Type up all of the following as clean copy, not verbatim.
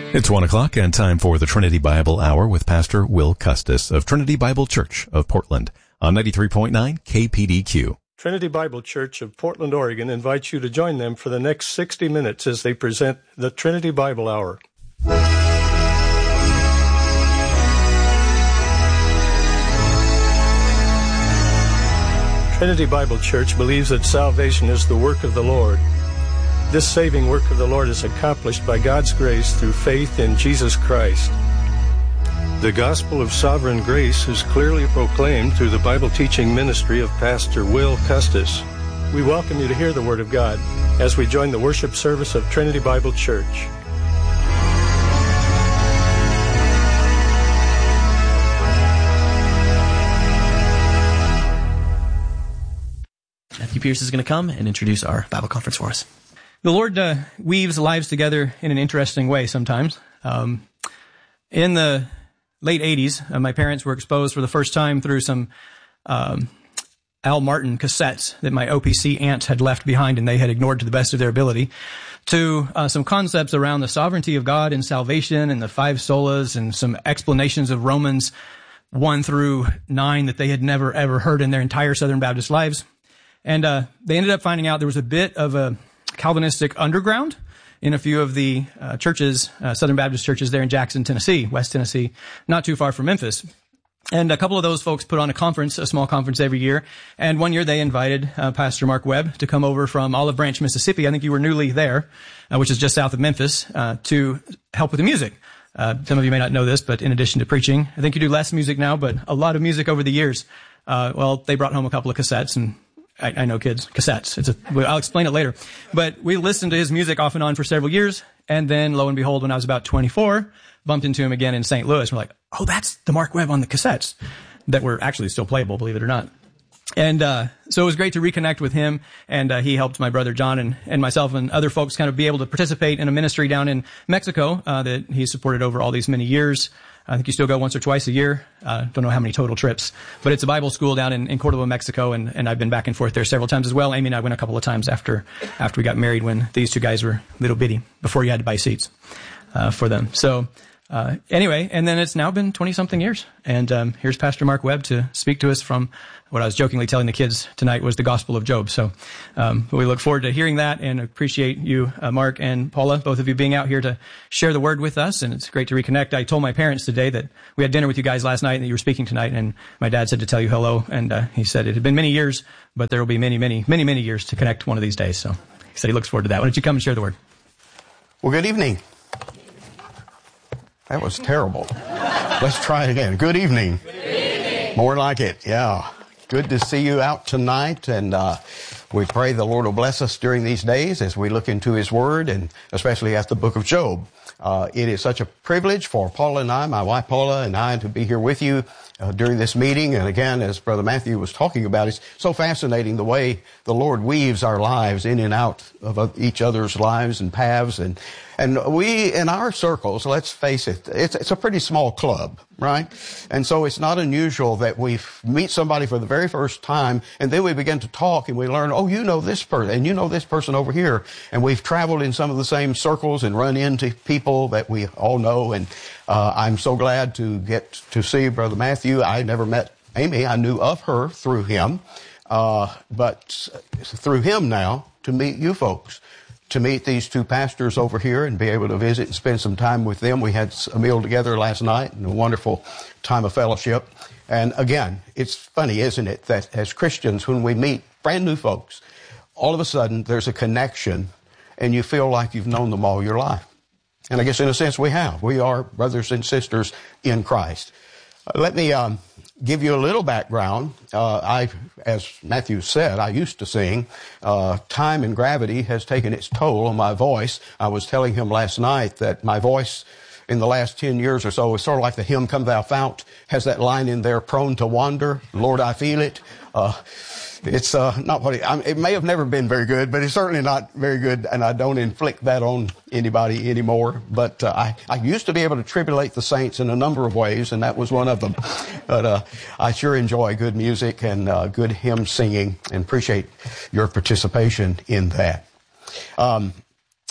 It's 1 o'clock and time for the Trinity Bible Hour with Pastor Will Custis of Trinity Bible Church of Portland on 93.9 KPDQ. Trinity Bible Church of Portland, Oregon invites you to join them for the next 60 minutes as they present the Trinity Bible Hour. Trinity Bible Church believes that salvation is the work of the Lord. This saving work of the Lord is accomplished by God's grace through faith in Jesus Christ. The gospel of sovereign grace is clearly proclaimed through the Bible teaching ministry of Pastor Will Custis. We welcome you to hear the Word of God as we join the worship service of Trinity Bible Church. Matthew Pierce is going to come and introduce our Bible conference for us. The Lord weaves lives together in an interesting way sometimes. In the late 80s, my parents were exposed for the first time through some Al Martin cassettes that my OPC aunts had left behind and they had ignored to the best of their ability, to some concepts around the sovereignty of God and salvation and the five solas and some explanations of Romans 1 through 9 that they had never, ever heard in their entire Southern Baptist lives. And they ended up finding out there was a bit of a Calvinistic underground in a few of the churches, Southern Baptist churches there in Jackson, Tennessee, West Tennessee, not too far from Memphis. And a couple of those folks put on a small conference every year. And one year they invited Pastor Mark Webb to come over from Olive Branch, Mississippi. I think you were newly there, which is just south of Memphis, to help with the music. Some of you may not know this, but in addition to preaching, I think you do less music now, but a lot of music over the years. They brought home a couple of cassettes, and I know kids, cassettes. I'll explain it later. But we listened to his music off and on for several years. And then, lo and behold, when I was about 24, bumped into him again in St. Louis. We're like, oh, that's the Mark Webb on the cassettes that were actually still playable, believe it or not. And so it was great to reconnect with him. And he helped my brother John and myself and other folks kind of be able to participate in a ministry down in Mexico that he supported over all these many years. I think you still go once or twice a year. Don't know how many total trips, but it's a Bible school down in Cordoba, Mexico, and I've been back and forth there several times as well. Amy and I went a couple of times after we got married when these two guys were little bitty, before you had to buy seats for them. So anyway, and then it's now been 20-something years, and here's Pastor Mark Webb to speak to us from what I was jokingly telling the kids tonight was the Gospel of Job. So we look forward to hearing that and appreciate you, Mark and Paula, both of you being out here to share the Word with us, and it's great to reconnect. I told my parents today that we had dinner with you guys last night and that you were speaking tonight, and my dad said to tell you hello, and he said it had been many years, but there will be many, many, many, many years to connect one of these days. So he said he looks forward to that. Why don't you come and share the Word? Well, good evening. That was terrible. Let's try it again. Good evening. Good evening. More like it, yeah. Good to see you out tonight, and we pray the Lord will bless us during these days as we look into His Word, and especially at the book of Job. It is such a privilege for Paula and I, my wife Paula and I, to be here with you during this meeting. And again, as Brother Matthew was talking about, it's so fascinating the way the Lord weaves our lives in and out of each other's lives and paths. And we, in our circles, let's face it, it's a pretty small club, right? And so it's not unusual that we meet somebody for the very first time, and then we begin to talk, and we learn, oh, you know this person, and you know this person over here. And we've traveled in some of the same circles and run into people that we all know. And I'm so glad to get to see Brother Matthew. I never met Amy. I knew of her through him, but through him now to meet you folks. To meet these two pastors over here and be able to visit and spend some time with them. We had a meal together last night and a wonderful time of fellowship. And again, it's funny, isn't it, that as Christians, when we meet brand new folks, all of a sudden there's a connection and you feel like you've known them all your life. And I guess in a sense we have. We are brothers and sisters in Christ. Let me give you a little background. As Matthew said, I used to sing. Time and gravity has taken its toll on my voice. I was telling him last night that my voice in the last 10 years or so is sort of like the hymn, Come Thou Fount, has that line in there, prone to wander. Lord, I feel it. It's not what it may have never been very good, but it's certainly not very good, and I don't inflict that on anybody anymore. But I used to be able to tribulate the saints in a number of ways, and that was one of them. But I sure enjoy good music and good hymn singing, and appreciate your participation in that.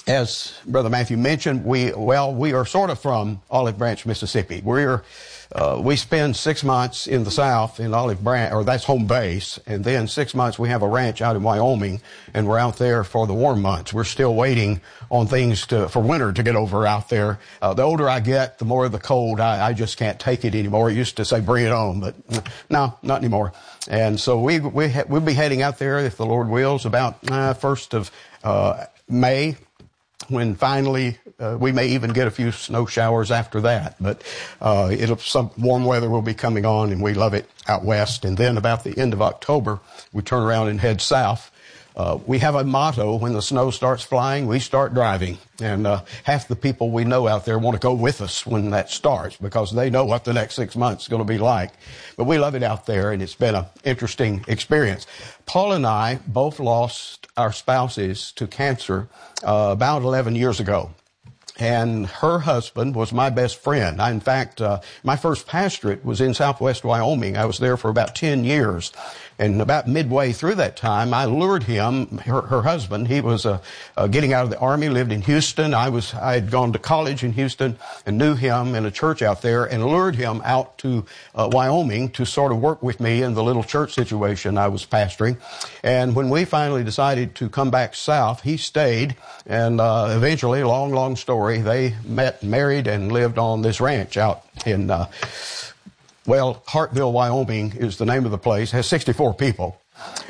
as Brother Matthew mentioned, we are sort of from Olive Branch, Mississippi. We spend 6 months in the South in Olive Branch, or that's home base, and then 6 months we have a ranch out in Wyoming, and we're out there for the warm months. We're still waiting on things for winter to get over out there. The older I get, the more the cold, I just can't take it anymore. I used to say, bring it on, but no, not anymore. And so we'll be heading out there, if the Lord wills, about 1st of May, when finally we may even get a few snow showers after that. But some warm weather will be coming on, and we love it out west. And then about the end of October, we turn around and head south. We have a motto: when the snow starts flying, we start driving. And half the people we know out there want to go with us when that starts, because they know what the next 6 months is going to be like. But we love it out there, and it's been an interesting experience. Paul and I both lost our spouses to cancer about 11 years ago. And her husband was my best friend. In fact, my first pastorate was in southwest Wyoming. I was there for about 10 years. And about midway through that time, I lured him, her husband. He was getting out of the Army, lived in Houston. I had gone to college in Houston and knew him in a church out there, and lured him out to Wyoming to sort of work with me in the little church situation I was pastoring. And when we finally decided to come back south, he stayed. And eventually, long story, they met, married, and lived on this ranch out in Hartville, Wyoming is the name of the place. It has 64 people.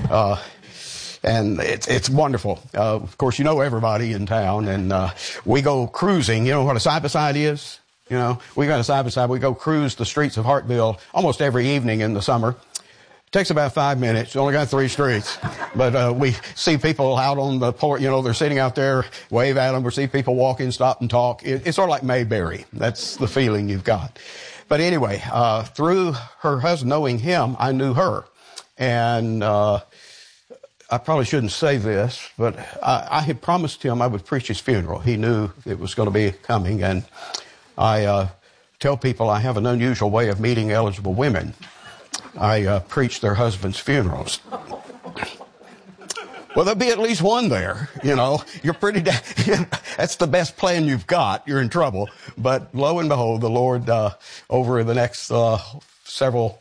And it's wonderful. Of course, you know everybody in town, and we go cruising. You know what a side-by-side is? You know, we got a side-by-side. We go cruise the streets of Hartville almost every evening in the summer. It takes about 5 minutes. Only got 3 streets. But we see people out on the porch. You know, they're sitting out there, wave at them. We see people walk in, stop and talk. It's sort of like Mayberry. That's the feeling you've got. But anyway, through her husband, knowing him, I knew her. And I probably shouldn't say this, but I had promised him I would preach his funeral. He knew it was going to be coming. And I tell people I have an unusual way of meeting eligible women. I preach their husbands' funerals. Well, there'll be at least one there, you know. You're that's the best plan you've got. You're in trouble. But lo and behold, the Lord, over the next several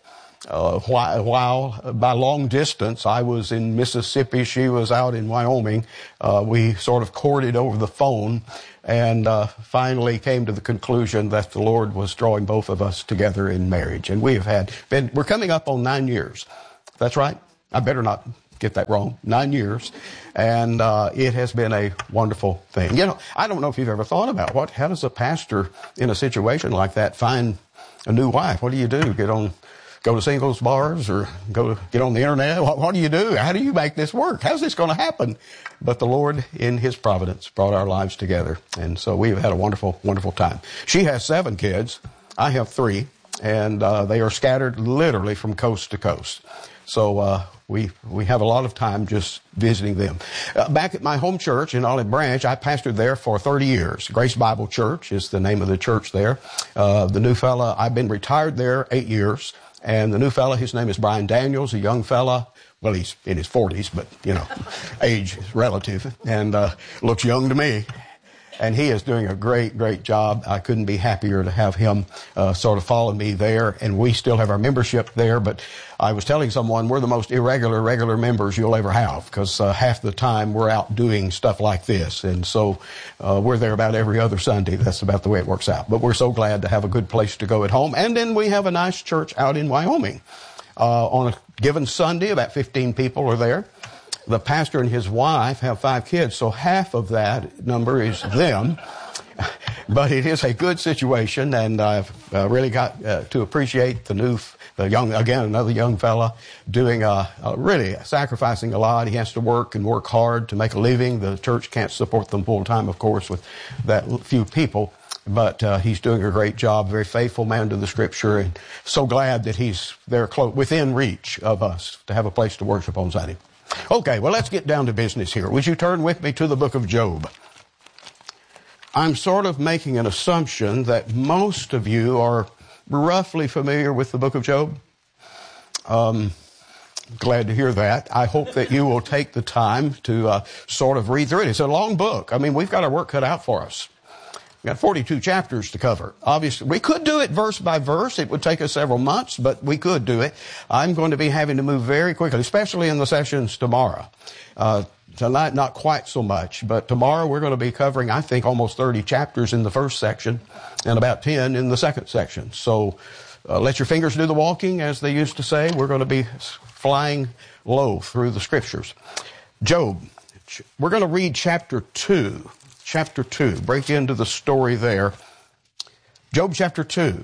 while, by long distance, I was in Mississippi, she was out in Wyoming. We sort of courted over the phone, and finally came to the conclusion that the Lord was drawing both of us together in marriage. And we're coming up on 9 years. That's right. I better not get that wrong. 9 years. And it has been a wonderful thing. You know, I don't know if you've ever thought about how does a pastor in a situation like that find a new wife? What do you do? Go to singles bars, or get on the internet? What do you do? How do you make this work? How's this going to happen? But the Lord, in His providence, brought our lives together. And so we've had a wonderful, wonderful time. She has 7 kids. I have 3. And they are scattered literally from coast to coast. So we have a lot of time just visiting them. Back at my home church in Olive Branch, I pastored there for 30 years. Grace Bible Church is the name of the church there. The new fella, I've been retired there 8 years. And the new fella, his name is Brian Daniels, a young fella. Well, he's in his 40s, but, you know, age is relative, and looks young to me. And he is doing a great, great job. I couldn't be happier to have him sort of follow me there. And we still have our membership there. But I was telling someone we're the most regular members you'll ever have, because half the time we're out doing stuff like this. And so we're there about every other Sunday. That's about the way it works out. But we're so glad to have a good place to go at home. And then we have a nice church out in Wyoming. On a given Sunday, about 15 people are there. The pastor and his wife have 5 kids, so half of that number is them. But it is a good situation, and I've really got to appreciate another young fella doing really sacrificing a lot. He has to work hard to make a living. The church can't support them full time, of course, with that few people. But he's doing a great job, very faithful man to the Scripture, and so glad that he's there within reach of us to have a place to worship on Sunday. Okay, well, let's get down to business here. Would you turn with me to the book of Job? I'm sort of making an assumption that most of you are roughly familiar with the book of Job. Glad to hear that. I hope that you will take the time to sort of read through it. It's a long book. I mean, we've got our work cut out for us. We've got 42 chapters to cover. Obviously, we could do it verse by verse. It would take us several months, but we could do it. I'm going to be having to move very quickly, especially in the sessions tomorrow. Tonight, not quite so much, but tomorrow we're going to be covering, I think, almost 30 chapters in the first section and about 10 in the second section. So let your fingers do the walking, as they used to say. We're going to be flying low through the scriptures. Job, we're going to read chapter 2. Chapter 2, break into the story there. Job chapter 2.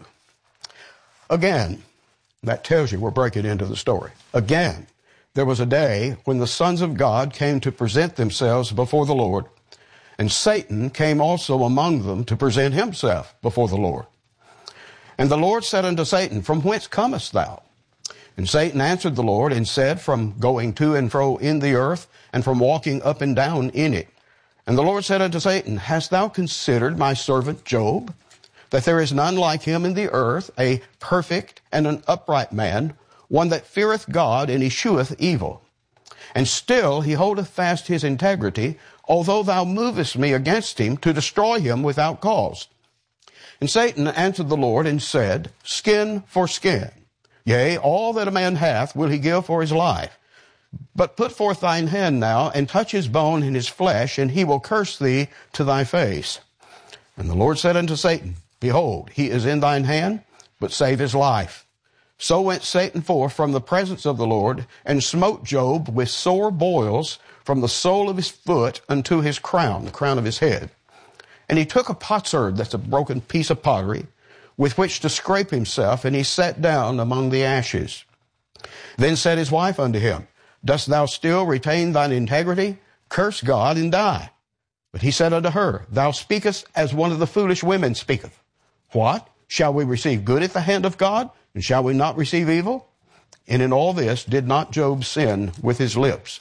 Again, that tells you we're breaking into the story. Again, there was a day when the sons of God came to present themselves before the Lord, and Satan came also among them to present himself before the Lord. And the Lord said unto Satan, From whence comest thou? And Satan answered the Lord and said, From going to and fro in the earth, and from walking up and down in it. And the Lord said unto Satan, Hast thou considered my servant Job, that there is none like him in the earth, a perfect and an upright man, one that feareth God and escheweth evil? And still he holdeth fast his integrity, although thou movest me against him to destroy him without cause. And Satan answered the Lord and said, Skin for skin. Yea, all that a man hath will he give for his life. But put forth thine hand now, and touch his bone and his flesh, and he will curse thee to thy face. And the Lord said unto Satan, Behold, he is in thine hand, but save his life. So went Satan forth from the presence of the Lord, and smote Job with sore boils from the sole of his foot unto his crown, the crown of his head. And he took a potsherd, that's a broken piece of pottery, with which to scrape himself, and he sat down among the ashes. Then said his wife unto him, Dost thou still retain thine integrity? Curse God and die. But he said unto her, Thou speakest as one of the foolish women speaketh. What? Shall we receive good at the hand of God, and shall we not receive evil? And in all this did not Job sin with his lips.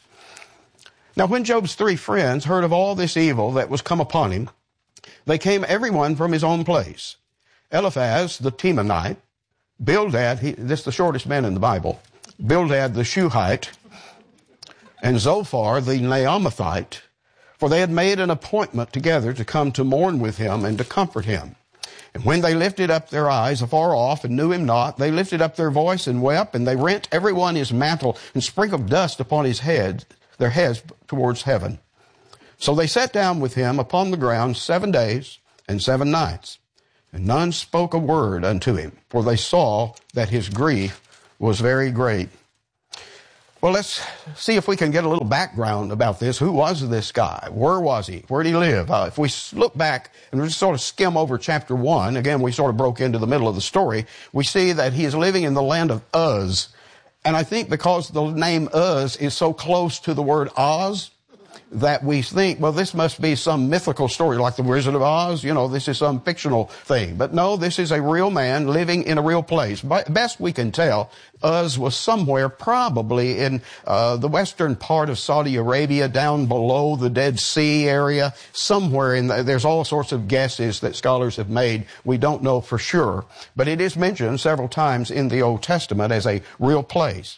Now when Job's 3 friends heard of all this evil that was come upon him, they came every one from his own place. Eliphaz the Temanite, Bildad, this is the shortest man in the Bible, Bildad the Shuhite, and Zophar the Naamathite, for they had made an appointment together to come to mourn with him and to comfort him. And when they lifted up their eyes afar off and knew him not, they lifted up their voice and wept, and they rent every one his mantle and sprinkled dust upon their heads towards heaven. So they sat down with him upon the ground 7 days and 7 nights, and none spoke a word unto him, for they saw that his grief was very great. Well, let's see if we can get a little background about this. Who was this guy? Where was he? Where did he live? If we look back and just sort of skim over chapter 1, again, we sort of broke into the middle of the story, we see that he is living in the land of Uz. And I think because the name Uz is so close to the word Oz, that we think, well, this must be some mythical story like the Wizard of Oz. You know, this is some fictional thing. But no, this is a real man living in a real place. Best we can tell, Uz was somewhere probably in the western part of Saudi Arabia, down below the Dead Sea area, somewhere in there's all sorts of guesses that scholars have made. We don't know for sure. But it is mentioned several times in the Old Testament as a real place.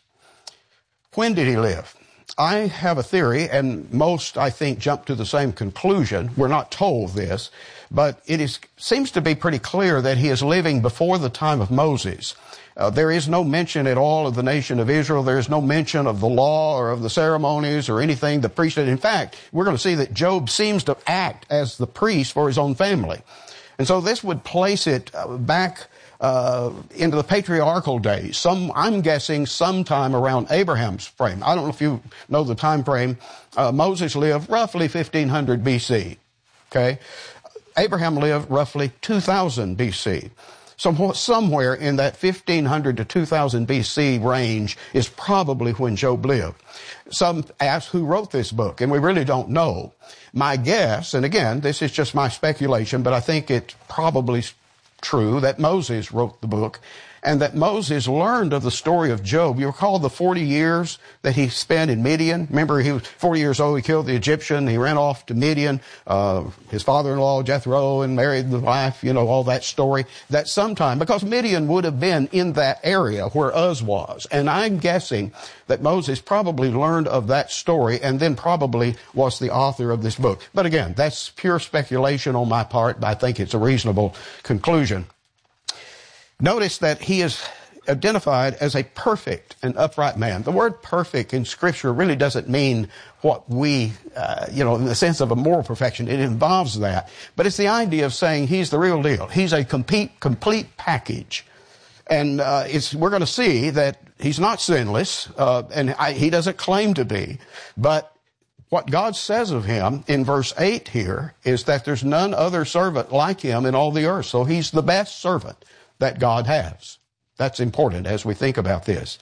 When did he live? I have a theory, and most, I think, jump to the same conclusion. We're not told this, but seems to be pretty clear that he is living before the time of Moses. There is no mention at all of the nation of Israel. There is no mention of the law or of the ceremonies or anything, the priesthood. In fact, we're going to see that Job seems to act as the priest for his own family. And so this would place it back into the patriarchal days. I'm guessing sometime around Abraham's frame. I don't know if you know the time frame. Moses lived roughly 1500 BC. Okay? Abraham lived roughly 2000 BC. Somewhere in that 1500 to 2000 BC range is probably when Job lived. Some ask who wrote this book, and we really don't know. My guess, and again, this is just my speculation, but I think it's probably true that Moses wrote the book. and that Moses learned of the story of Job. You recall the 40 years that he spent in Midian? Remember, he was 40 years old, he killed the Egyptian, he ran off to Midian, his father-in-law Jethro, and married the wife, all that story. That sometime, because Midian would have been in that area where Uz was, and I'm guessing that Moses probably learned of that story and then probably was the author of this book. But again, that's pure speculation on my part, but I think it's a reasonable conclusion. Notice that he is identified as a perfect and upright man. The word perfect in Scripture really doesn't mean what we, in the sense of a moral perfection. It involves that. But it's the idea of saying he's the real deal. He's a complete package. And we're going to see that he's not sinless, and he doesn't claim to be. But what God says of him in verse 8 here is that there's none other servant like him in all the earth. So he's the best servant that God has. That's important as we think about this.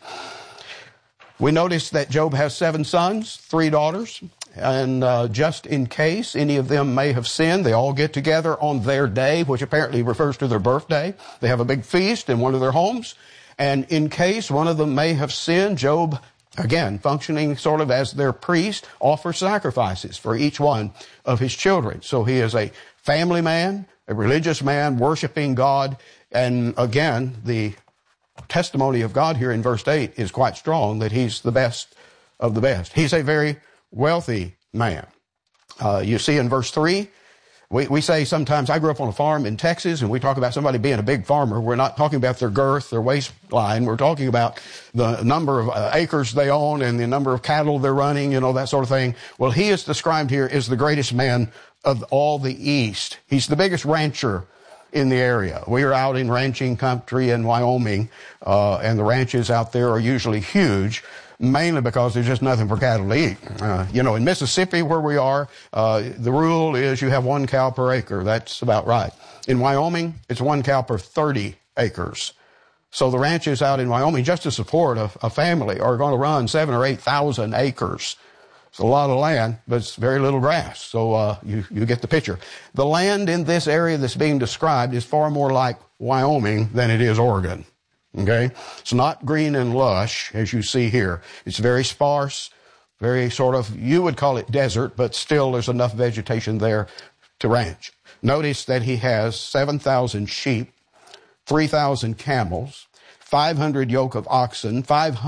We notice that Job has 7 sons, 3 daughters, and just in case any of them may have sinned, they all get together on their day, which apparently refers to their birthday. They have a big feast in one of their homes, and in case one of them may have sinned, Job, again, functioning sort of as their priest, offers sacrifices for each one of his children. So he is a family man, a religious man, worshiping God. And again, the testimony of God here in verse 8 is quite strong that he's the best of the best. He's a very wealthy man. You see in verse 3, we say sometimes, I grew up on a farm in Texas, and we talk about somebody being a big farmer. We're not talking about their girth, their waistline. We're talking about the number of acres they own and the number of cattle they're running, that sort of thing. Well, he is described here as the greatest man of all the East. He's the biggest rancher in the area. We are out in ranching country in Wyoming, and the ranches out there are usually huge, mainly because there's just nothing for cattle to eat. In Mississippi where we are, the rule is you have 1 cow per acre. That's about right. In Wyoming, it's 1 cow per 30 acres. So the ranches out in Wyoming, just to support a family, are going to run 7,000 or 8,000 acres. It's a lot of land, but it's very little grass. So you get the picture. The land in this area that's being described is far more like Wyoming than it is Oregon. Okay? It's not green and lush, as you see here. It's very sparse, very sort of, you would call it desert, but still there's enough vegetation there to ranch. Notice that he has 7,000 sheep, 3,000 camels, 500 yoke of oxen,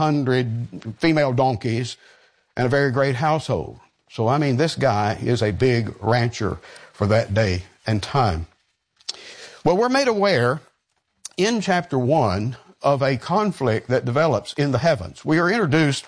500 female donkeys, and a very great household. So, this guy is a big rancher for that day and time. Well, we're made aware in chapter 1 of a conflict that develops in the heavens. We are introduced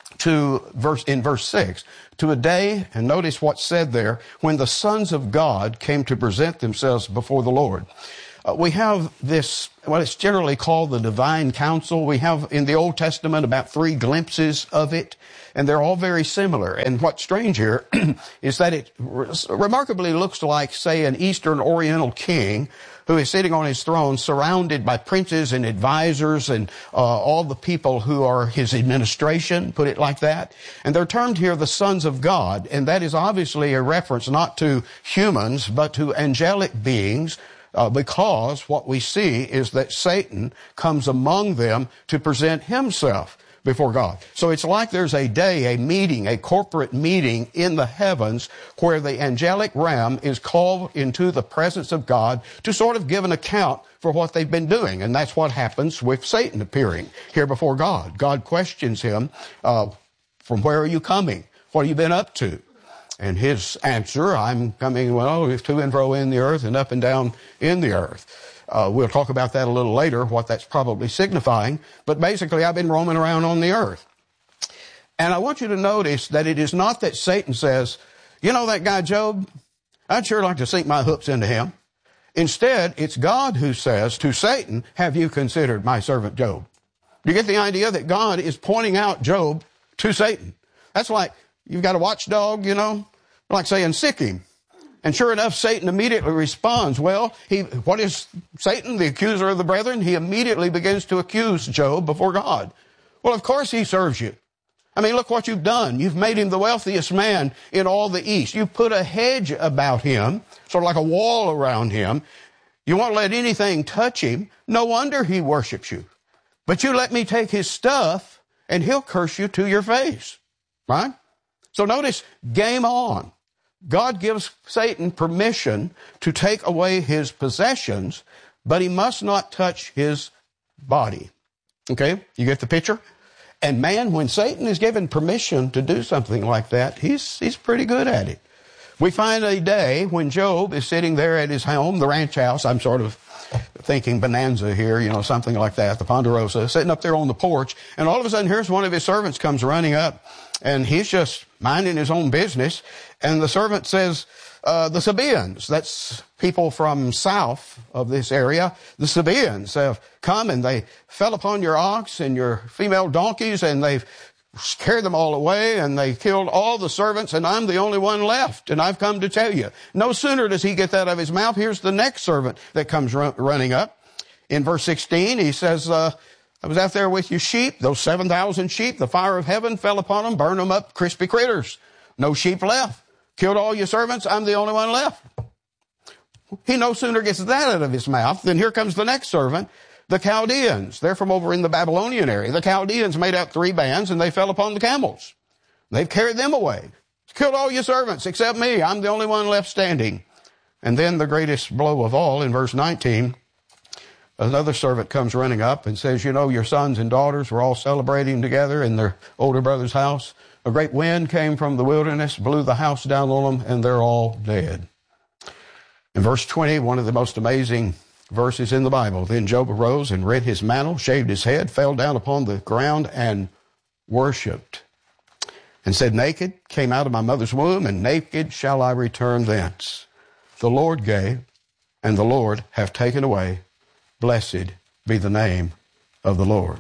in verse 6 to a day, and notice what's said there, when the sons of God came to present themselves before the Lord. We have this, what is generally called the divine council. We have in the Old Testament about 3 glimpses of it, and they're all very similar. And what's strange here is that it remarkably looks like, say, an Eastern Oriental king who is sitting on his throne surrounded by princes and advisors and all the people who are his administration, put it like that. And they're termed here the sons of God, and that is obviously a reference not to humans, but to angelic beings, because what we see is that Satan comes among them to present himself before God. So it's like there's a day, a meeting, a corporate meeting in the heavens where the angelic realm is called into the presence of God to sort of give an account for what they've been doing. And that's what happens with Satan appearing here before God. God questions him, from where are you coming? What have you been up to? And his answer, I'm coming, to and fro in the earth and up and down in the earth. We'll talk about that a little later, what that's probably signifying. But basically, I've been roaming around on the earth. And I want you to notice that it is not that Satan says, that guy Job, I'd sure like to sink my hooks into him. Instead, it's God who says to Satan, have you considered my servant Job? You get the idea that God is pointing out Job to Satan. That's like, you've got a watchdog, like saying, sick him. And sure enough, Satan immediately responds. Well, what is Satan, the accuser of the brethren? He immediately begins to accuse Job before God. Well, of course he serves you. Look what you've done. You've made him the wealthiest man in all the East. You've put a hedge about him, sort of like a wall around him. You won't let anything touch him. No wonder he worships you. But you let me take his stuff, and he'll curse you to your face. Right? So notice, game on. God gives Satan permission to take away his possessions, but he must not touch his body. Okay? You get the picture? And man, when Satan is given permission to do something like that, he's pretty good at it. We find a day when Job is sitting there at his home, the ranch house. I'm sort of thinking Bonanza here, something like that, the Ponderosa, sitting up there on the porch. And all of a sudden, here's one of his servants comes running up, and he's just minding his own business. And the servant says, the Sabaeans, that's people from south of this area, the Sabaeans have come and they fell upon your ox and your female donkeys, and they've carried them all away, and they killed all the servants, and I'm the only one left, and I've come to tell you. No sooner does he get that out of his mouth, here's the next servant that comes running up. In verse 16, he says, I was out there with your sheep, those 7,000 sheep, the fire of heaven fell upon them, burned them up, crispy critters. No sheep left. Killed all your servants, I'm the only one left. He no sooner gets that out of his mouth than here comes the next servant, the Chaldeans. They're from over in the Babylonian area. The Chaldeans made out 3 bands, and they fell upon the camels. They've carried them away. Killed all your servants except me. I'm the only one left standing. And then the greatest blow of all, in verse 19, another servant comes running up and says, your sons and daughters were all celebrating together in their older brother's house. A great wind came from the wilderness, blew the house down on them, and they're all dead. In verse 20, one of the most amazing verses in the Bible, then Job arose and rent his mantle, shaved his head, fell down upon the ground, and worshipped, and said, naked came out of my mother's womb, and naked shall I return thence. The Lord gave, and the Lord hath taken away. Blessed be the name of the Lord.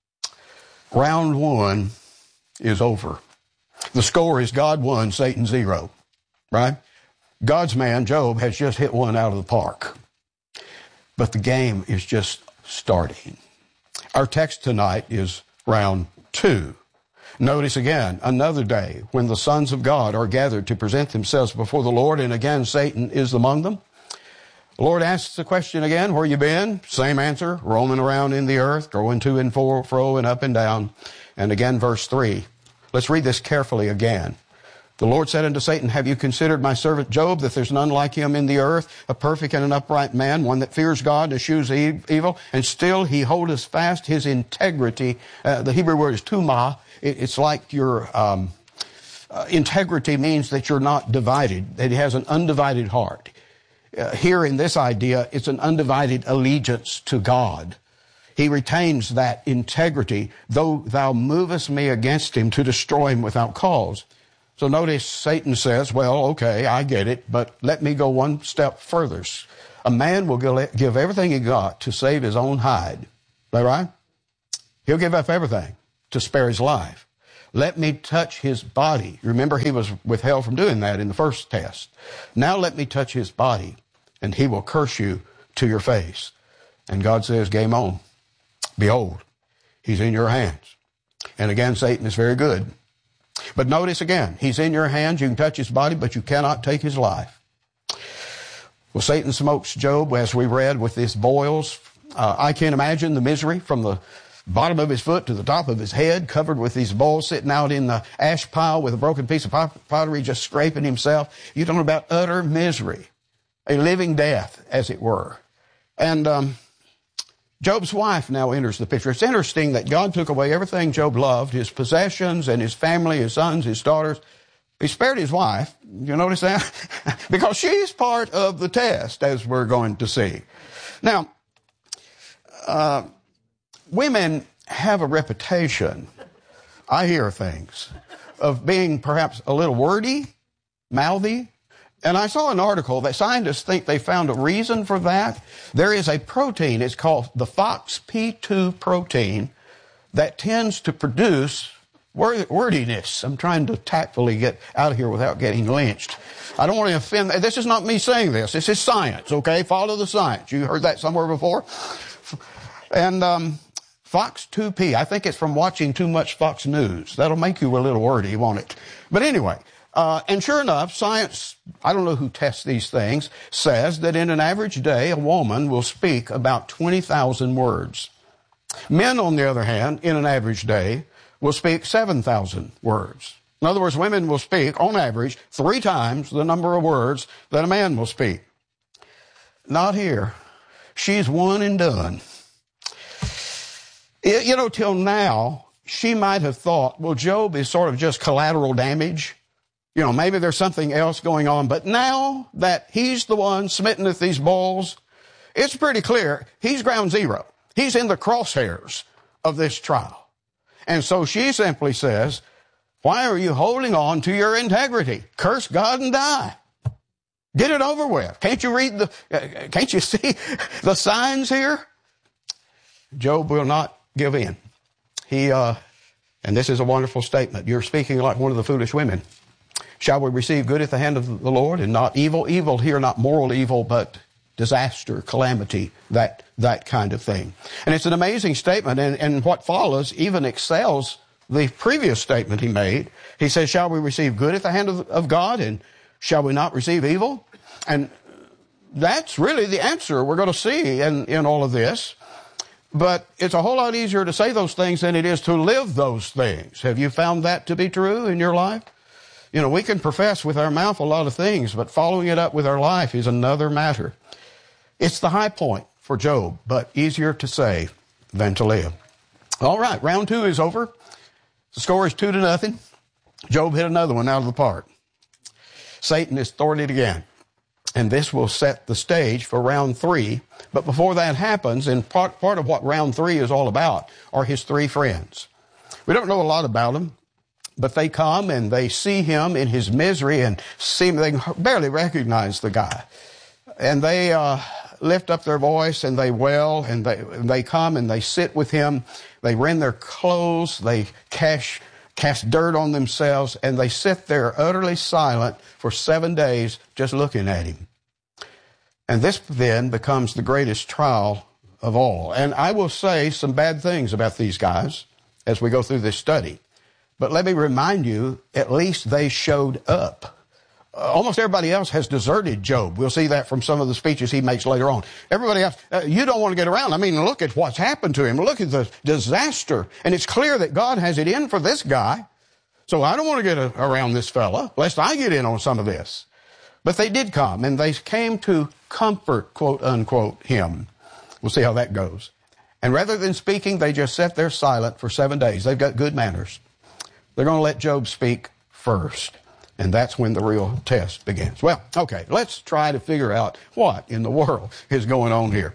Round 1 is over. The score is God 1, Satan 0, right? God's man, Job, has just hit one out of the park. But the game is just starting. Our text tonight is round 2. Notice again, another day when the sons of God are gathered to present themselves before the Lord, and again Satan is among them. The Lord asks the question again, where you been? Same answer, roaming around in the earth, going to and fro and up and down. And again, verse 3. Let's read this carefully again. The Lord said unto Satan, have you considered my servant Job, that there's none like him in the earth, a perfect and an upright man, one that fears God, eschews evil, and still he holdeth fast his integrity. The Hebrew word is tumah. It's like your integrity means that you're not divided, that he has an undivided heart. Here in this idea, it's an undivided allegiance to God. He retains that integrity, though thou movest me against him to destroy him without cause. So notice Satan says, well, okay, I get it, but let me go one step further. A man will give everything he got to save his own hide. Is that right? He'll give up everything to spare his life. Let me touch his body. Remember, he was withheld from doing that in the first test. Now let me touch his body, and he will curse you to your face. And God says, game on. Behold, he's in your hands. And again, Satan is very good. But notice again, he's in your hands. You can touch his body, but you cannot take his life. Well, Satan smokes Job, as we read, with these boils. I can't imagine the misery from the bottom of his foot to the top of his head, covered with these boils, sitting out in the ash pile with a broken piece of pottery, just scraping himself. You talk about utter misery, a living death, as it were. And Job's wife now enters the picture. It's interesting that God took away everything Job loved, his possessions and his family, his sons, his daughters. He spared his wife. You notice that? Because she's part of the test, as we're going to see. Now, women have a reputation, I hear things, of being perhaps a little wordy, mouthy. And I saw an article that scientists think they found a reason for that. There is a protein, it's called the FOXP2 protein, that tends to produce wordiness. I'm trying to tactfully get out of here without getting lynched. I don't want to offend. This is not me saying this. This is science, okay? Follow the science. You heard that somewhere before? And FOX2P, I think it's from watching too much Fox News. That'll make you a little wordy, won't it? But anyway, and sure enough, science, I don't know who tests these things, says that in an average day, a woman will speak about 20,000 words. Men, on the other hand, in an average day, will speak 7,000 words. In other words, women will speak, on average, 3 times the number of words that a man will speak. Not here. She's one and done. You know, till now, she might have thought, well, Job is sort of just collateral damage. You know, maybe there's something else going on. But now that he's the one smitten with these boils, it's pretty clear he's ground zero. He's in the crosshairs of this trial. And so she simply says, why are you holding on to your integrity? Curse God and die. Get it over with. Can't you see the signs here? Job will not give in. And this is a wonderful statement. You're speaking like one of the foolish women. Shall we receive good at the hand of the Lord and not evil? Evil here, not moral evil, but disaster, calamity, that kind of thing. And it's an amazing statement, and what follows even excels the previous statement he made. He says, shall we receive good at the hand of God, and shall we not receive evil? And that's really the answer we're going to see in all of this. But it's a whole lot easier to say those things than it is to live those things. Have you found that to be true in your life? You know, we can profess with our mouth a lot of things, but following it up with our life is another matter. It's the high point for Job, but easier to say than to live. All right, round 2 is over. The score is 2-0. Job hit another one out of the park. Satan is thwarted again. And this will set the stage for round 3. But before that happens, and part of what round 3 is all about, are his 3 friends. We don't know a lot about them, but they come and they see him in his misery and they can barely recognize the guy. And they lift up their voice and they wail, and they come and they sit with him. They rend their clothes, they cast dirt on themselves, and they sit there utterly silent for 7 days just looking at him. And this then becomes the greatest trial of all. And I will say some bad things about these guys as we go through this study. But let me remind you, at least they showed up. Almost everybody else has deserted Job. We'll see that from some of the speeches he makes later on. Everybody else, you don't want to get around. I mean, look at what's happened to him. Look at the disaster. And it's clear that God has it in for this guy. So I don't want to get around this fella, lest I get in on some of this. But they did come, and they came to comfort, quote unquote, him. We'll see how that goes. And rather than speaking, they just sat there silent for 7 days. They've got good manners. They're going to let Job speak first. And that's when the real test begins. Well, okay, let's try to figure out what in the world is going on here.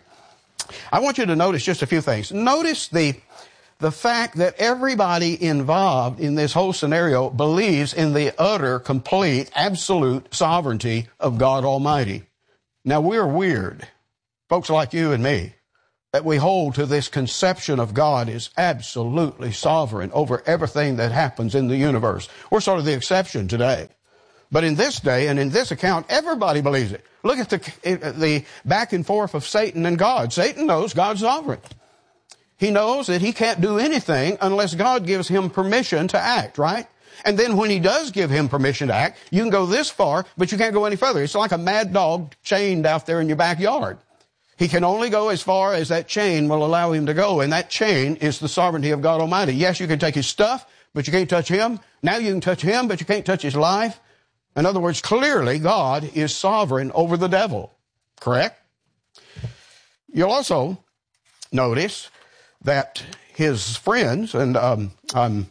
I want you to notice just a few things. Notice the fact that everybody involved in this whole scenario believes in the utter, complete, absolute sovereignty of God Almighty. Now, we're weird, folks like you and me, that we hold to this conception of God as absolutely sovereign over everything that happens in the universe. We're sort of the exception today. But in this day and in this account, everybody believes it. Look at the back and forth of Satan and God. Satan knows God's sovereign. He knows that he can't do anything unless God gives him permission to act, right? And then when he does give him permission to act, you can go this far, but you can't go any further. It's like a mad dog chained out there in your backyard. He can only go as far as that chain will allow him to go, and that chain is the sovereignty of God Almighty. Yes, you can take his stuff, but you can't touch him. Now you can touch him, but you can't touch his life. In other words, clearly God is sovereign over the devil. Correct? You'll also notice that his friends, and I've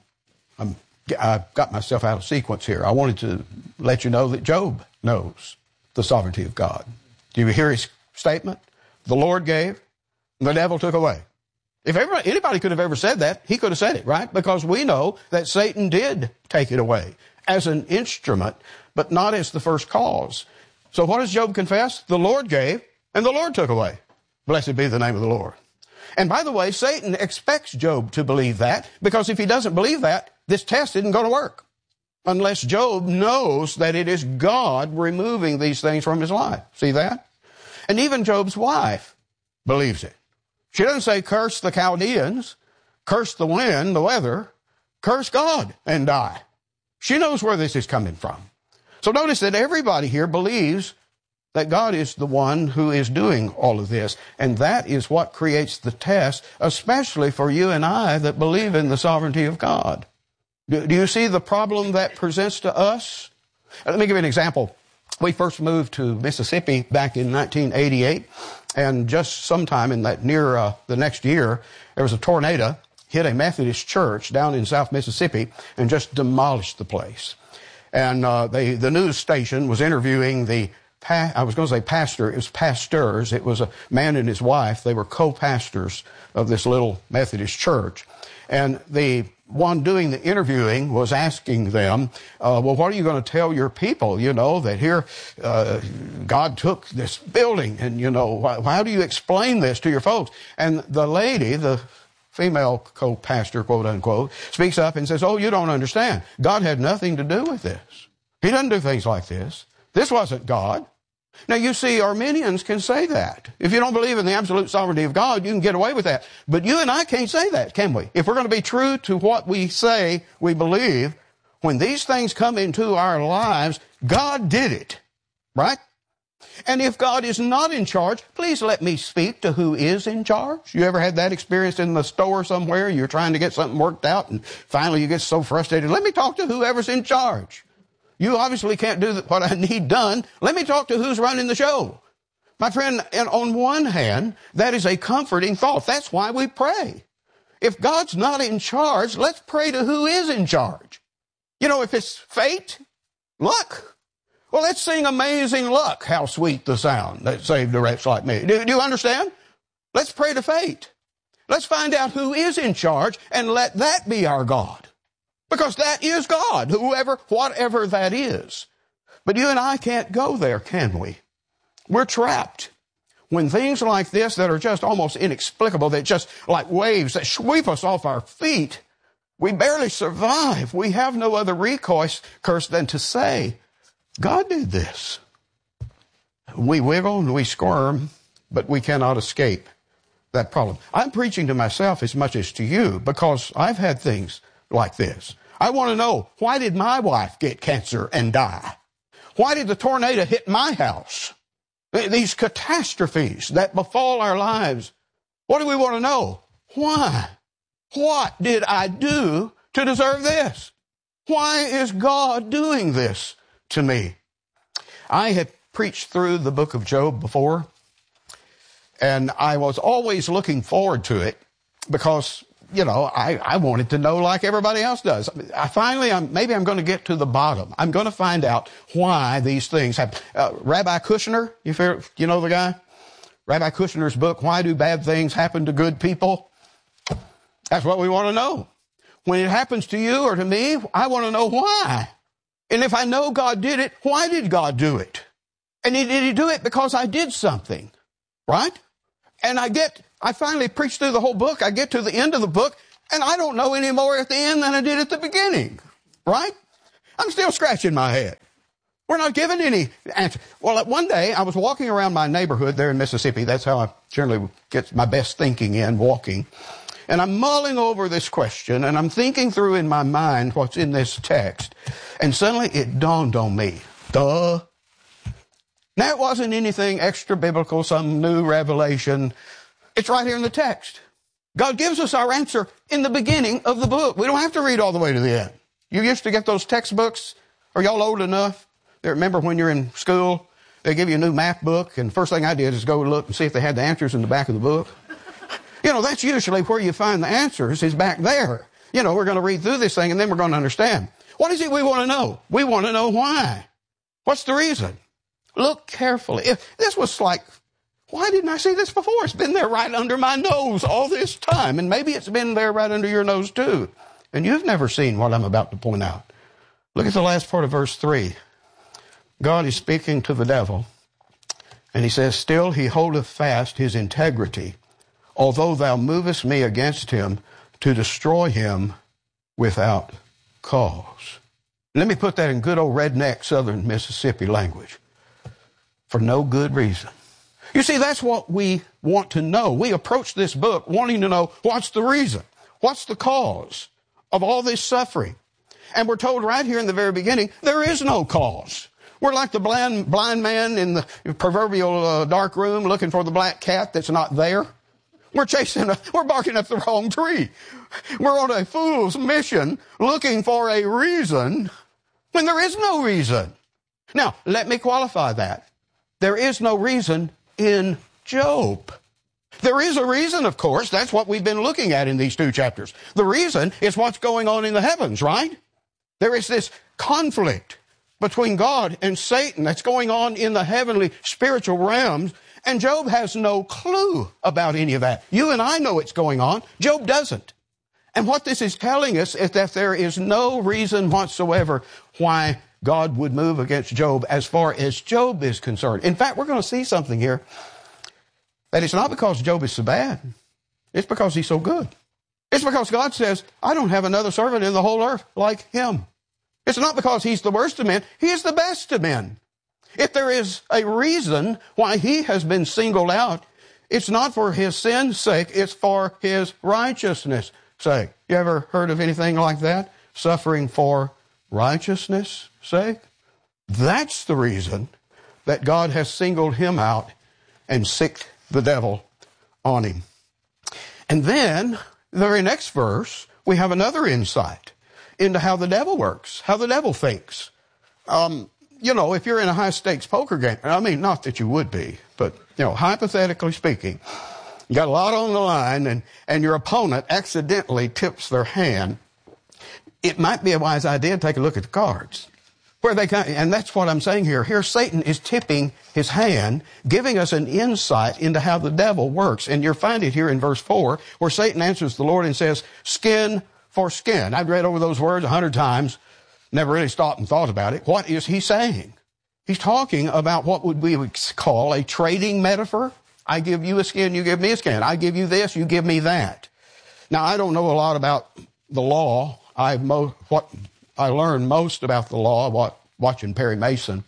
got myself out of sequence here. I wanted to let you know that Job knows the sovereignty of God. Do you hear his statement? The Lord gave, the devil took away. If anybody could have ever said that, he could have said it, right? Because we know that Satan did take it away as an instrument, but not as the first cause. So what does Job confess? The Lord gave, and the Lord took away. Blessed be the name of the Lord. And by the way, Satan expects Job to believe that, because if he doesn't believe that, this test isn't going to work. Unless Job knows that it is God removing these things from his life. See that? And even Job's wife believes it. She doesn't say, curse the Chaldeans, curse the wind, the weather, curse God and die. She knows where this is coming from. So notice that everybody here believes that God is the one who is doing all of this. And that is what creates the test, especially for you and I that believe in the sovereignty of God. Do you see the problem that presents to us? Let me give you an example. We first moved to Mississippi back in 1988, and just sometime in that near the next year, there was a tornado hit a Methodist church down in South Mississippi and just demolished the place. And the news station was interviewing I was going to say pastor, it was pastors. It was a man and his wife. They were co-pastors of this little Methodist church. And the one doing the interviewing was asking them, well, what are you going to tell your people, you know, that here God took this building, and, you know, how do you explain this to your folks? And the lady, the female co-pastor, quote unquote, speaks up and says, oh, you don't understand. God had nothing to do with this. He doesn't do things like this. This wasn't God. Now, you see, Arminians can say that. If you don't believe in the absolute sovereignty of God, you can get away with that. But you and I can't say that, can we? If we're going to be true to what we say we believe, when these things come into our lives, God did it, right? And if God is not in charge, please let me speak to who is in charge. You ever had that experience in the store somewhere? You're trying to get something worked out, and finally you get so frustrated. Let me talk to whoever's in charge. You obviously can't do what I need done. Let me talk to who's running the show. My friend, and on one hand, that is a comforting thought. That's why we pray. If God's not in charge, let's pray to who is in charge. You know, if it's fate, luck. Well, let's sing Amazing Luck. How sweet the sound that saved a wretch like me. Do you understand? Let's pray to fate. Let's find out who is in charge and let that be our God. Because that is God, whatever that is. But you and I can't go there, can we? We're trapped. When things like this that are just almost inexplicable, that just like waves that sweep us off our feet, we barely survive. We have no other recourse than to say, God did this. We wiggle and we squirm, but we cannot escape that problem. I'm preaching to myself as much as to you because I've had things like this. I want to know, why did my wife get cancer and die? Why did the tornado hit my house? These catastrophes that befall our lives. What do we want to know? Why? What did I do to deserve this? Why is God doing this to me? I had preached through the book of Job before, and I was always looking forward to it because, you know, I wanted to know like everybody else does. Maybe I'm going to get to the bottom. I'm going to find out why these things happen. Rabbi Kushner, you know the guy? Rabbi Kushner's book, Why Do Bad Things Happen to Good People? That's what we want to know. When it happens to you or to me, I want to know why. And if I know God did it, why did God do it? And did he do it because I did something? Right? And I finally preached through the whole book. I get to the end of the book, and I don't know any more at the end than I did at the beginning. Right? I'm still scratching my head. We're not given any answer. Well, one day, I was walking around my neighborhood there in Mississippi. That's how I generally get my best thinking in, walking. And I'm mulling over this question, and I'm thinking through in my mind what's in this text. And suddenly it dawned on me. Duh. Now, it wasn't anything extra biblical, some new revelation. It's right here in the text. God gives us our answer in the beginning of the book. We don't have to read all the way to the end. You used to get those textbooks. Are y'all old enough? Remember when you're in school, they give you a new math book, and the first thing I did is go look and see if they had the answers in the back of the book. You know, that's usually where you find the answers, is back there. You know, we're going to read through this thing, and then we're going to understand. What is it we want to know? We want to know why. What's the reason? Look carefully. If this was like, why didn't I see this before? It's been there right under my nose all this time, and maybe it's been there right under your nose too. And you've never seen what I'm about to point out. Look at the last part of verse 3. God is speaking to the devil, and he says, still he holdeth fast his integrity, although thou movest me against him to destroy him without cause. Let me put that in good old redneck southern Mississippi language. For no good reason. You see, that's what we want to know. We approach this book wanting to know what's the reason, what's the cause of all this suffering. And we're told right here in the very beginning, there is no cause. We're like the blind man in the proverbial dark room looking for the black cat that's not there. We're barking up the wrong tree. We're on a fool's mission looking for a reason when there is no reason. Now, let me qualify that. There is no reason in Job. There is a reason, of course. That's what we've been looking at in these 2 chapters. The reason is what's going on in the heavens, right? There is this conflict between God and Satan that's going on in the heavenly spiritual realms, and Job has no clue about any of that. You and I know it's going on. Job doesn't. And what this is telling us is that there is no reason whatsoever why God would move against Job as far as Job is concerned. In fact, we're going to see something here, that it's not because Job is so bad. It's because he's so good. It's because God says, I don't have another servant in the whole earth like him. It's not because he's the worst of men. He is the best of men. If there is a reason why he has been singled out, it's not for his sin's sake, it's for his righteousness' sake. You ever heard of anything like that? Suffering for righteousness' sake? That's the reason that God has singled him out and sicked the devil on him. And then, the very next verse, we have another insight into how the devil works, how the devil thinks. If you're in a high-stakes poker game, I mean, not that you would be, but, hypothetically speaking, you got a lot on the line, and your opponent accidentally tips their hand, it might be a wise idea to take a look at the cards. And that's what I'm saying here. Here Satan is tipping his hand, giving us an insight into how the devil works. And you'll find it here in verse 4, where Satan answers the Lord and says, skin for skin. I've read over those words 100 times, never really stopped and thought about it. What is he saying? He's talking about what would we call a trading metaphor. I give you a skin, you give me a skin. I give you this, you give me that. Now, I don't know a lot about the law. What I learned most about the law watching Perry Mason,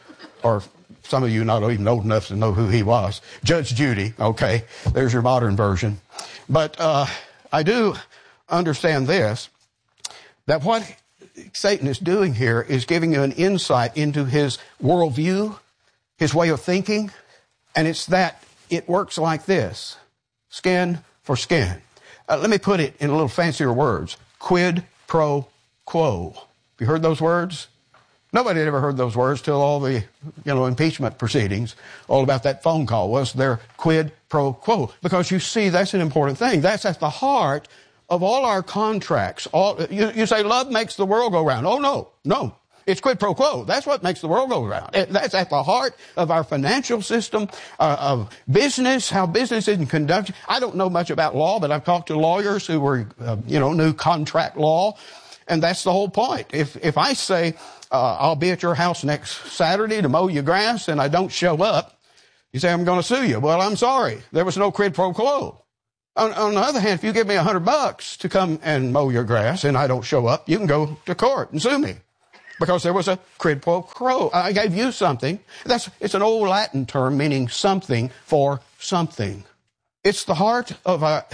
or some of you not even old enough to know who he was. Judge Judy, okay, there's your modern version. But I do understand this, that what Satan is doing here is giving you an insight into his worldview, his way of thinking, and it's that it works like this, skin for skin. Let me put it in a little fancier words, quid pro quo. You heard those words? Nobody had ever heard those words till all the, impeachment proceedings, all about that phone call was their quid pro quo. Because you see, that's an important thing. That's at the heart of all our contracts. You say love makes the world go round. Oh, no. It's quid pro quo. That's what makes the world go round. That's at the heart of our financial system, of business, how business is conducted. I don't know much about law, but I've talked to lawyers who were, knew contract law. And that's the whole point. If I say, I'll be at your house next Saturday to mow your grass and I don't show up, you say, I'm going to sue you. Well, I'm sorry. There was no quid pro quo. On the other hand, if you give me $100 to come and mow your grass and I don't show up, you can go to court and sue me because there was a quid pro quo. I gave you something. It's an old Latin term meaning something for something. It's the heart of our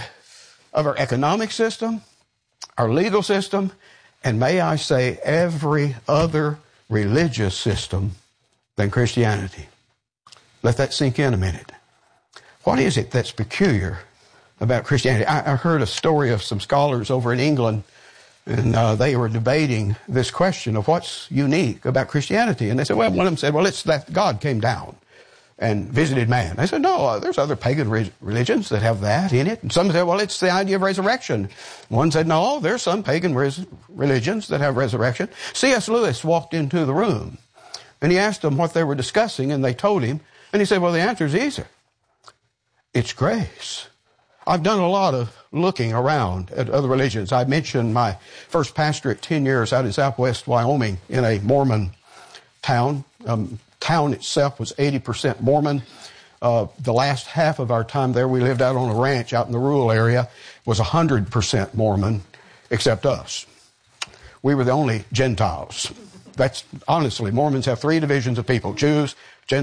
economic system, our legal system, and may I say every other religious system than Christianity. Let that sink in a minute. What is it that's peculiar about Christianity? I heard a story of some scholars over in England, and they were debating this question of what's unique about Christianity. And they said, one of them said, it's that God came down and visited man. They said, no, there's other pagan religions that have that in it. And some said, it's the idea of resurrection. One said, no, there's some pagan religions that have resurrection. C.S. Lewis walked into the room, and he asked them what they were discussing, and they told him, and he said, the answer is easy. It's grace. I've done a lot of looking around at other religions. I mentioned my first pastorate 10 years out in southwest Wyoming in a Mormon town. Town itself was 80% Mormon. The last half of our time there, we lived out on a ranch out in the rural area, was 100% Mormon, except us. We were the only Gentiles. That's honestly, Mormons have 3 divisions of people: Jews,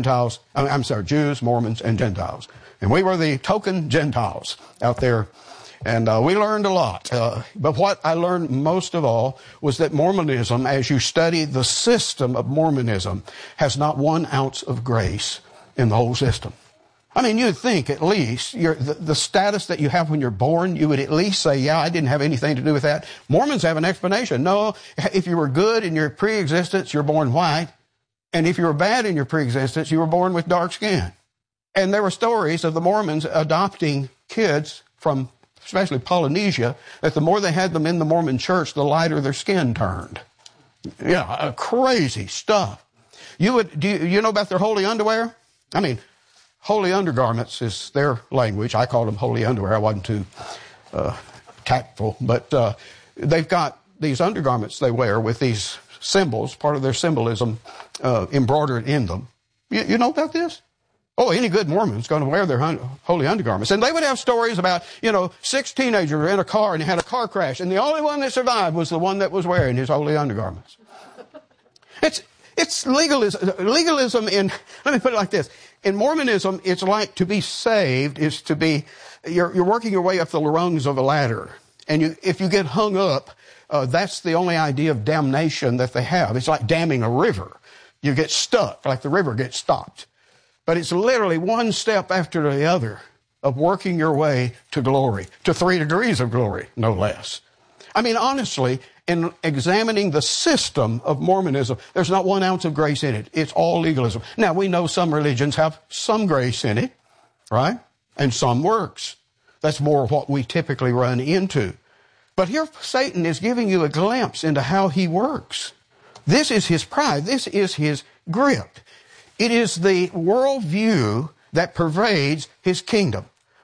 Jews, Mormons, and Gentiles. And we were the token Gentiles out there And we learned a lot. But what I learned most of all was that Mormonism, as you study the system of Mormonism, has not 1 ounce of grace in the whole system. I mean, you'd think at least the status that you have when you're born, you would at least say, yeah, I didn't have anything to do with that. Mormons have an explanation. No, if you were good in your pre-existence, you're born white. And if you were bad in your pre-existence, you were born with dark skin. And there were stories of the Mormons adopting kids from especially Polynesia, that the more they had them in the Mormon church, the lighter their skin turned. Yeah, crazy stuff. Do you know about their holy underwear? I mean, holy undergarments is their language. I called them holy underwear. I wasn't too tactful. But they've got these undergarments they wear with these symbols, part of their symbolism, embroidered in them. You know about this? Oh, any good Mormon's going to wear their holy undergarments. And they would have stories about, 6 teenagers were in a car and they had a car crash, and the only one that survived was the one that was wearing his holy undergarments. It's legalism. Legalism in, let me put it like this. In Mormonism, it's like to be saved is to be, you're working your way up the rungs of a ladder. And if you get hung up, that's the only idea of damnation that they have. It's like damming a river. You get stuck, like the river gets stopped. But it's literally one step after the other of working your way to glory, to 3 degrees of glory, no less. I mean, honestly, in examining the system of Mormonism, there's not 1 ounce of grace in it. It's all legalism. Now, we know some religions have some grace in it, right? And some works. That's more what we typically run into. But here Satan is giving you a glimpse into how he works. This is his pride. This is his grip. It is the worldview that pervades his kingdom.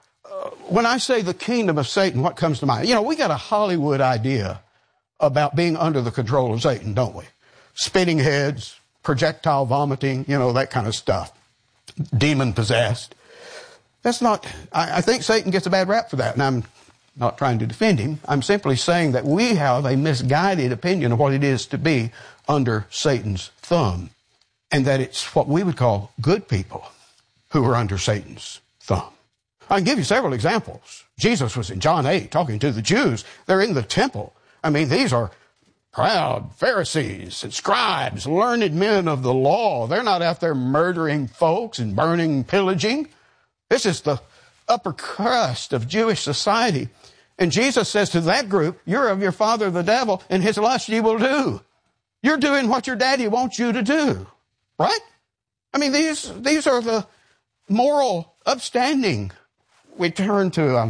When I say the kingdom of Satan, what comes to mind? We got a Hollywood idea about being under the control of Satan, don't we? Spinning heads, projectile vomiting, that kind of stuff. Demon possessed. That's not, I think Satan gets a bad rap for that, and I'm not trying to defend him. I'm simply saying that we have a misguided opinion of what it is to be under Satan's thumb, and that it's what we would call good people who are under Satan's thumb. I can give you several examples. Jesus was in John 8 talking to the Jews. They're in the temple. I mean, these are proud Pharisees and scribes, learned men of the law. They're not out there murdering folks and burning, pillaging. This is the upper crust of Jewish society. And Jesus says to that group, you're of your father the devil, and his lust ye will do. You're doing what your daddy wants you to do. Right? I mean, these are the moral upstanding. We turn to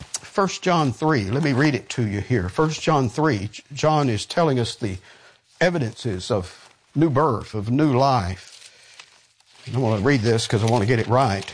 1 John 3. Let me read it to you here. 1 John 3. John is telling us the evidences of new birth, of new life. I want to read this because I want to get it right.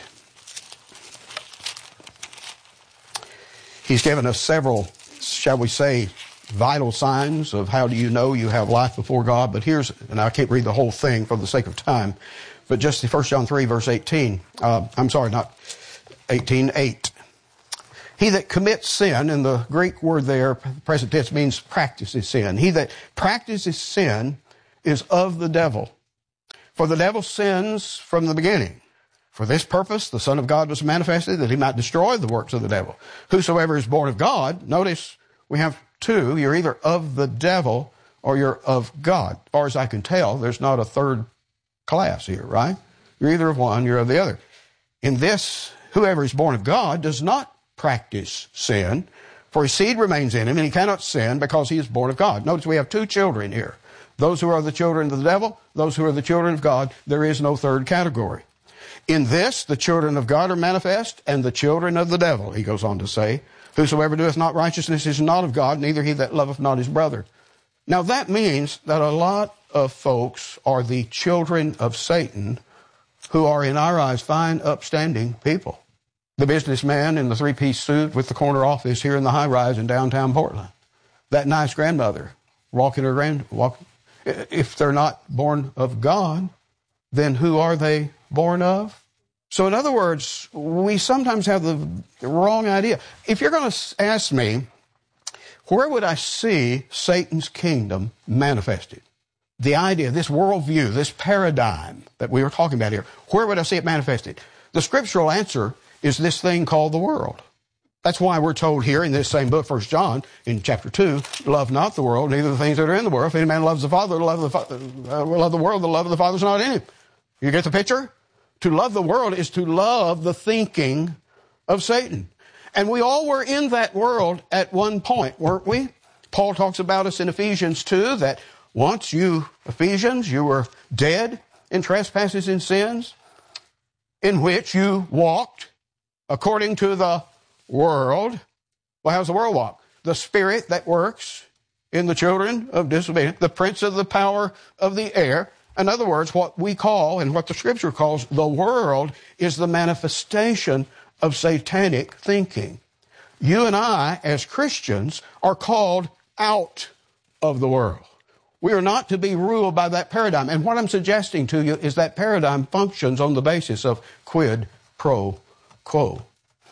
He's given us several, shall we say, vital signs of how do you know you have life before God. But and I can't read the whole thing for the sake of time, but just 1 John 3 verse 18. I'm sorry, not 18, 8. He that commits sin, and the Greek word there, present tense, means practices sin. He that practices sin is of the devil. For the devil sins from the beginning. For this purpose the Son of God was manifested, that he might destroy the works of the devil. Whosoever is born of God, notice we have 2, you're either of the devil or you're of God. As far as I can tell, there's not a third class here, right? You're either of one, you're of the other. In this, whoever is born of God does not practice sin, for his seed remains in him, and he cannot sin because he is born of God. Notice we have 2 children here. Those who are the children of the devil, those who are the children of God. There is no third category. In this, the children of God are manifest, and the children of the devil, he goes on to say. Whosoever doeth not righteousness is not of God, neither he that loveth not his brother. Now that means that a lot of folks are the children of Satan who are in our eyes fine, upstanding people. The businessman in the 3-piece suit with the corner office here in the high-rise in downtown Portland. That nice grandmother walking her if they're not born of God, then who are they born of? So in other words, we sometimes have the wrong idea. If you're going to ask me, where would I see Satan's kingdom manifested? The idea, this worldview, this paradigm that we were talking about here, where would I see it manifested? The scriptural answer is this thing called the world. That's why we're told here in this same book, 1 John, in chapter 2, love not the world, neither the things that are in the world. If any man loves the Father, love the world, the love of the Father is not in him. You get the picture? To love the world is to love the thinking of Satan. And we all were in that world at one point, weren't we? Paul talks about us in Ephesians 2, that once you, Ephesians, you were dead in trespasses and sins, in which you walked according to the world. Well, how's the world walk? The spirit that works in the children of disobedience, the prince of the power of the air. In other words, what we call, and what the Scripture calls, the world is the manifestation of satanic thinking. You and I, as Christians, are called out of the world. We are not to be ruled by that paradigm. And what I'm suggesting to you is that paradigm functions on the basis of quid pro quo.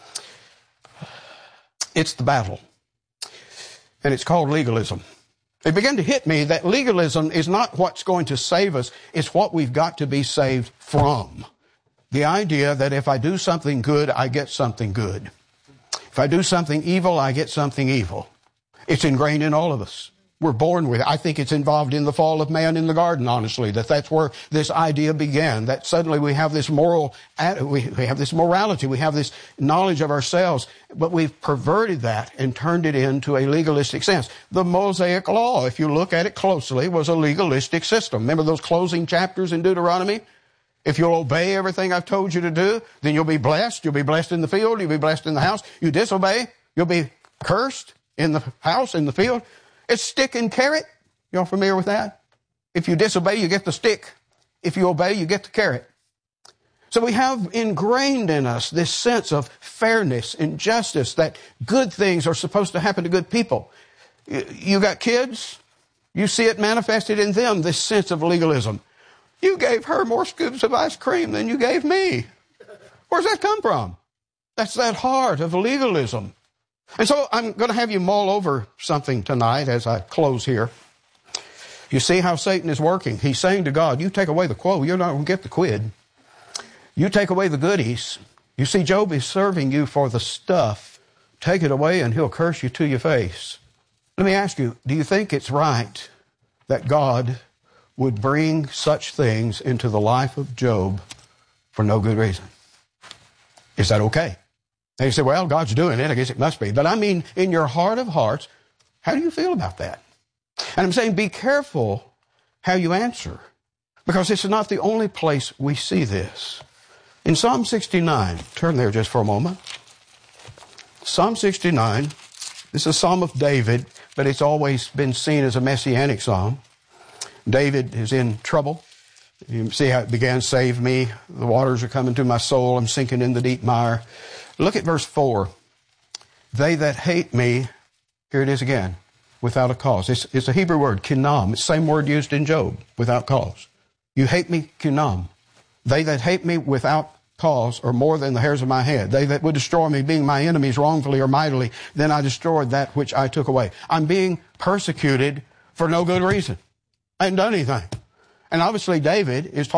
It's the battle. And it's called legalism. It began to hit me that legalism is not what's going to save us, it's what we've got to be saved from. The idea that if I do something good, I get something good. If I do something evil, I get something evil. It's ingrained in all of us. We're born with it. I think it's involved in the fall of man in the garden, honestly, that's where this idea began, that suddenly we have this we have this morality, we have this knowledge of ourselves, but we've perverted that and turned it into a legalistic sense. The Mosaic Law, if you look at it closely, was a legalistic system. Remember those closing chapters in Deuteronomy? If you'll obey everything I've told you to do, then you'll be blessed. You'll be blessed in the field. You'll be blessed in the house. You disobey, you'll be cursed in the house, in the field. It's stick and carrot. Y'all familiar with that? If you disobey, you get the stick. If you obey, you get the carrot. So we have ingrained in us this sense of fairness and justice, that good things are supposed to happen to good people. You got kids, you see it manifested in them, this sense of legalism. You gave her more scoops of ice cream than you gave me. Where's that come from? That's that heart of legalism. And so I'm going to have you mull over something tonight as I close here. You see how Satan is working. He's saying to God, you take away the quo, you're not going to get the quid. You take away the goodies. You see, Job is serving you for the stuff. Take it away and he'll curse you to your face. Let me ask you, do you think it's right that God would bring such things into the life of Job for no good reason? Is that okay? And you say, well, God's doing it. I guess it must be. But I mean, in your heart of hearts, how do you feel about that? And I'm saying be careful how you answer, because this is not the only place we see this. In Psalm 69, turn there just for a moment. Psalm 69, this is a psalm of David, but it's always been seen as a messianic psalm. David is in trouble. You see how it began, save me. The waters are coming to my soul. I'm sinking in the deep mire. Look at verse 4. They that hate me, here it is again, without a cause. It's a Hebrew word, kinam. It's the same word used in Job, without cause. You hate me, kinam. They that hate me without cause are more than the hairs of my head. They that would destroy me, being my enemies wrongfully or mightily, then I destroyed that which I took away. I'm being persecuted for no good reason. I haven't done anything. And obviously David is talking